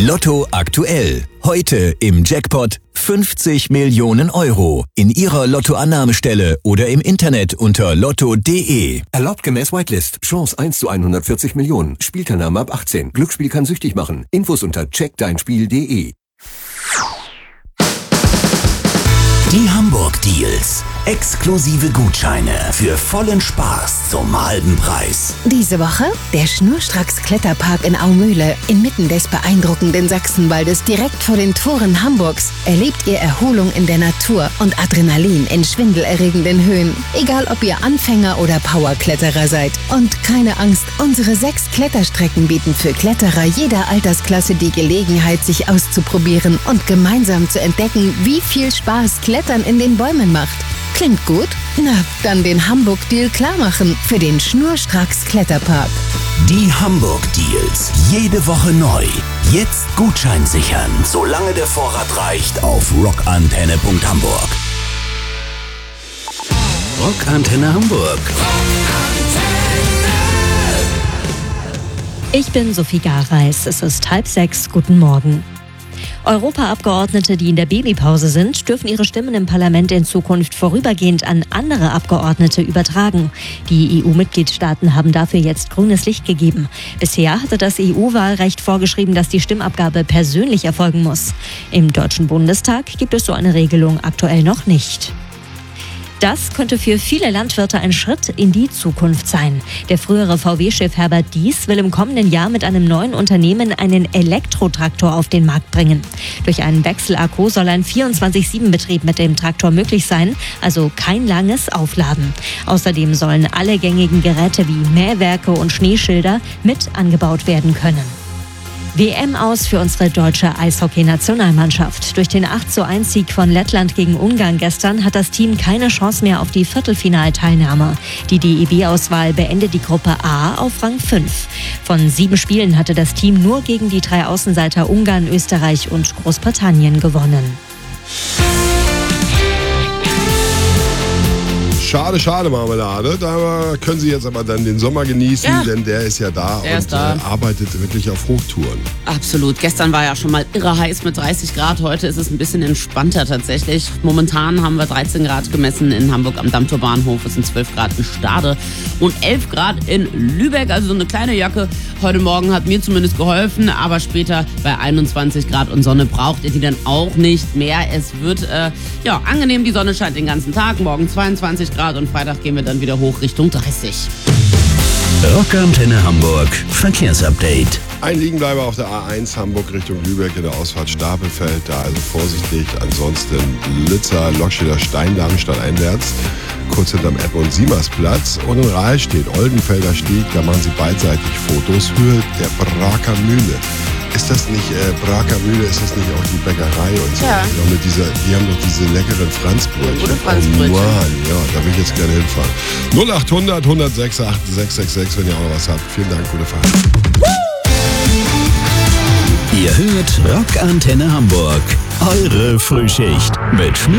Lotto aktuell. Heute im Jackpot 50 Millionen Euro in Ihrer Lottoannahmestelle oder im Internet unter lotto.de. Erlaubt gemäß Whitelist. Chance 1 zu 140 Millionen. Spielteilnahme ab 18. Glücksspiel kann süchtig machen. Infos unter checkdeinspiel.de. Die Hamburg Deals. Exklusive Gutscheine für vollen Spaß zum halben Preis. Diese Woche der Schnurstracks Kletterpark in Aumühle. Inmitten des beeindruckenden Sachsenwaldes, direkt vor den Toren Hamburgs, erlebt ihr Erholung in der Natur und Adrenalin in schwindelerregenden Höhen. Egal ob ihr Anfänger oder Powerkletterer seid. Und keine Angst, unsere 6 Kletterstrecken bieten für Kletterer jeder Altersklasse die Gelegenheit, sich auszuprobieren und gemeinsam zu entdecken, wie viel Spaß Klettern in den Bäumen macht. Klingt gut? Na, dann den Hamburg-Deal klarmachen für den Schnurstracks Kletterpark. Die Hamburg Deals. Jede Woche neu. Jetzt Gutschein sichern, solange der Vorrat reicht, auf rockantenne.hamburg. Rockantenne Hamburg. Ich bin Sophie Gareis. Es ist 5:30. Guten Morgen. Europaabgeordnete, die in der Babypause sind, dürfen ihre Stimmen im Parlament in Zukunft vorübergehend an andere Abgeordnete übertragen. Die EU-Mitgliedstaaten haben dafür jetzt grünes Licht gegeben. Bisher hatte das EU-Wahlrecht vorgeschrieben, dass die Stimmabgabe persönlich erfolgen muss. Im Deutschen Bundestag gibt es so eine Regelung aktuell noch nicht. Das könnte für viele Landwirte ein Schritt in die Zukunft sein. Der frühere VW-Chef Herbert Diess will im kommenden Jahr mit einem neuen Unternehmen einen Elektrotraktor auf den Markt bringen. Durch einen Wechselakku soll ein 24/7-Betrieb mit dem Traktor möglich sein, also kein langes Aufladen. Außerdem sollen alle gängigen Geräte wie Mähwerke und Schneeschilder mit angebaut werden können. WM aus für unsere deutsche Eishockey-Nationalmannschaft. Durch den 8:1-Sieg von Lettland gegen Ungarn gestern hat das Team keine Chance mehr auf die Viertelfinalteilnahme. Die DEB-Auswahl beendet die Gruppe A auf Rang 5. Von 7 Spielen hatte das Team nur gegen die 3 Außenseiter Ungarn, Österreich und Großbritannien gewonnen. Schade, Marmelade. Da können Sie jetzt aber dann den Sommer genießen, denn der ist ja da und arbeitet wirklich auf Hochtouren. Absolut. Gestern war ja schon mal irre heiß mit 30 Grad. Heute ist es ein bisschen entspannter tatsächlich. Momentan haben wir 13 Grad gemessen in Hamburg am Dammtor Bahnhof. Es sind 12 Grad in Stade und 11 Grad in Lübeck. Also so eine kleine Jacke heute Morgen hat mir zumindest geholfen. Aber später bei 21 Grad und Sonne braucht ihr die dann auch nicht mehr. Es wird angenehm. Die Sonne scheint den ganzen Tag. Morgen 22 Grad und Freitag gehen wir dann wieder hoch Richtung 30. Rockantenne Hamburg. Verkehrsupdate. Ein Liegenbleiber auf der A1 Hamburg Richtung Lübeck in der Ausfahrt Stapelfeld. Da also vorsichtig. Ansonsten Lützer, Lockstedter Steindamm stadteinwärts. Kurz hinterm Edmund-Siemers-Platz. Und in Rahl steht Oldenfelder Stieg. Da machen sie beidseitig Fotos. Höhe der Braker Mühle. Ist das nicht Braker Mühle, ist das nicht auch die Bäckerei und so? Ja. Die haben doch diese leckeren Franzbrötchen. Gute Franzbrötchen. Oh Mann, ja, da will ich jetzt gerne hinfahren. 0800 106 8666, wenn ihr auch noch was habt. Vielen Dank, gute Fahrt. Ihr hört Rockantenne Hamburg. Eure Frühschicht mit